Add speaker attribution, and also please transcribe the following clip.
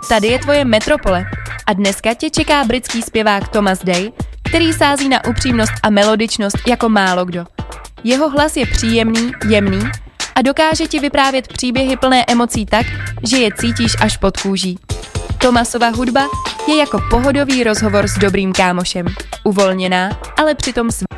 Speaker 1: tady je tvoje metropole. A dneska tě čeká britský zpěvák Thomas Day, který sází na upřímnost a melodičnost jako málo kdo. Jeho hlas je příjemný, jemný a dokáže ti vyprávět příběhy plné emocí tak, že je cítíš až pod kůží. Thomasova hudba je jako pohodový rozhovor s dobrým kámošem. Uvolněná, ale přitom